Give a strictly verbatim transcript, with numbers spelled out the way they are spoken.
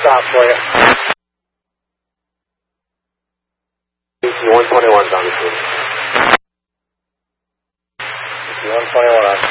stop for you. one twenty-one's on the scene. one twenty-one on